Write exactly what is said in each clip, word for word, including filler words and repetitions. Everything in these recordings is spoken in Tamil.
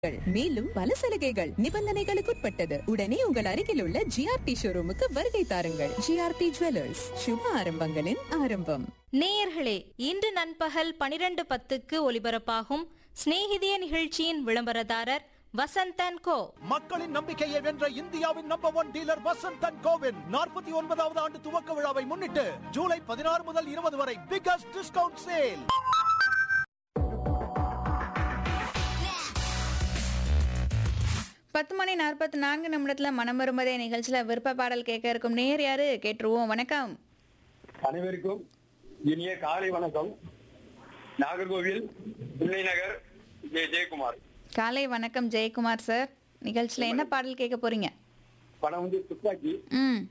மேலும் பல சலுகைகள் நிபந்தனைகளுக்குட்பட்டது. உடனே உங்கள் அருகில் உள்ள ஜிஆர்டி ஷோரூமுக்கு வருகை தாருங்கள். ஜிஆர்டி ஜுவல்லர்ஸ், சுப ஆரம்பங்களின் ஆரம்பம். நேயர்களே, இன்று நண்பகல் பனிரெண்டு பத்துக்கு ஒலிபரப்பாகும் சிநேகிதிய நிகழ்ச்சியின் விளம்பரதாரர் வசந்தன் கோ. மக்களின் நம்பிக்கையை வென்ற இந்தியாவின் number one dealer Vasanthan CoWIN நாற்பத்தி ஒன்பதாவது ஆண்டு துவக்க விழாவை முன்னிட்டு ஜூலை பதினாறு முதல் இருபது வரை பிகஸ்ட் டிஸ்கவுண்ட் சேல். பத்து மணி நாற்பத்தி நான்கு நிமிடத்துல மனம் வரும்பதே நிகழ்ச்சியில விருப்ப பாடல் கேட்க இருக்கும் நேர் யாரு கேட்டுருவோம். வணக்கம். அனைவருக்கும் இனிய காலை வணக்கம். நாகர்கோவில் பிள்ளை நகர் ஜெய ஜெயக்குமார். காலை வணக்கம் ஜெயக்குமார் சார். நிகழ்ச்சியில என்ன பாடல் கேட்க போறீங்க? படம் வந்து துப்பாக்கி. ம்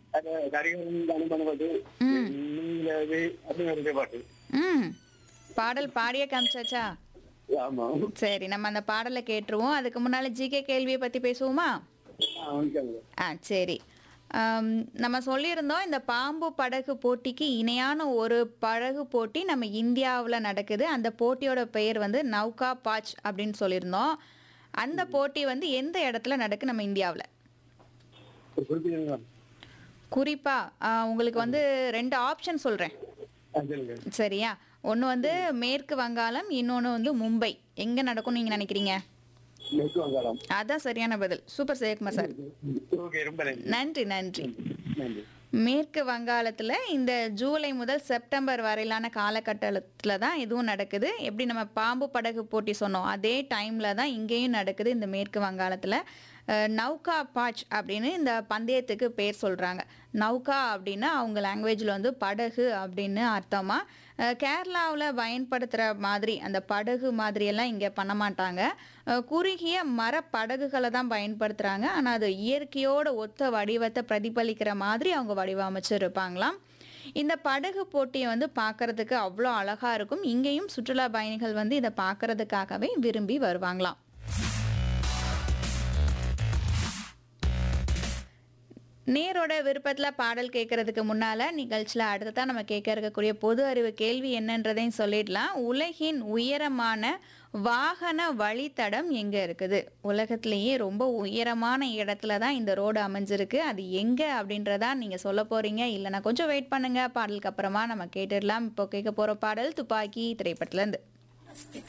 அப்படின்னு பாட்டு. ம் பாடல் பாடிய காமிச்சாச்சா? ஆமா. சரி, நம்ம அந்த பாடலை கேட்டுருவோம். அதுக்கு முன்னால ஜிகே கேள்வியை பத்தி பேசுவோமா? ஆ சரி. ஆம், நம்ம சொல்லியிருந்தோம் இந்த பாம்பு படகு போட்டிக்கு இணையான ஒரு படகு போட்டி நம்ம இந்தியாவில் நடக்குது. அந்த போட்டியோட பெயர் வந்து நௌகா பாச் அப்படின்னு சொல்லியிருந்தோம். அந்த போட்டி வந்து எந்த இடத்துல நடக்கு நம்ம இந்தியாவில்? குறிப்பா ஆ, உங்களுக்கு வந்து ரெண்டு ஆப்ஷன் சொல்றேன். சரியா? ஒன்று வந்து மேற்கு வங்காளம், இன்னொன்று வந்து மும்பை. எங்க நடக்கும் நீங்க நினைக்கிறீங்க? அதான் சரியான பதில். Super Jayakumar sir. நன்றி நன்றி. மேற்கு வங்காளத்தில் இந்த ஜூலை முதல் செப்டம்பர் வரையிலான காலகட்டத்தில் தான் இதுவும் நடக்குது. எப்படி நம்ம பாம்பு படகு போட்டி சொன்னோம் அதே டைமில் தான் இங்கேயும் நடக்குது இந்த மேற்கு வங்காளத்தில். நௌகா பாச் அப்படின்னு இந்த பந்தயத்துக்கு பேர் சொல்கிறாங்க. நௌகா அப்படின்னா அவங்க லாங்குவேஜில் வந்து படகு அப்படின்னு அர்த்தமாக. கேரளாவில் பயன்படுத்துகிற மாதிரி அந்த படகு மாதிரியெல்லாம் இங்கே பண்ண மாட்டாங்க. குறுகிய மர படகுகளை தான் பயன்படுத்துகிறாங்க. ஆனால் அது இயற்கையோட ஒத்த வடிவத்தை பிரதிபலிக்கிற மாதிரி அவங்க வடிவமைச்சு இருப்பாங்களாம். இந்த படகு போட்டியை வந்து பார்க்கறதுக்கு அவ்வளோ அழகாக இருக்கும். இங்கேயும் சுற்றுலா பயணிகள் வந்து இதை பார்க்கறதுக்காகவே விரும்பி வருவாங்களாம். நேரோட விருப்பத்தில் பாடல் கேட்கறதுக்கு முன்னால் நிகழ்ச்சியில் அடுத்ததான் நம்ம கேட்க இருக்கக்கூடிய பொது அறிவு கேள்வி என்னன்றதையும் சொல்லிடலாம். உலகின் உயரமான வாகன வழித்தடம் எங்கே இருக்குது? உலகத்திலேயே ரொம்ப உயரமான இடத்துல தான் இந்த ரோடு அமைஞ்சிருக்கு. அது எங்கே அப்படின்றதா நீங்கள் சொல்ல போகிறீங்க. இல்லைனா கொஞ்சம் வெயிட் பண்ணுங்கள். பாடலுக்கு அப்புறமா நம்ம கேட்டுடலாம். இப்போ கேட்க போகிற பாடல் துப்பாக்கி திரைப்படத்துலேருந்து.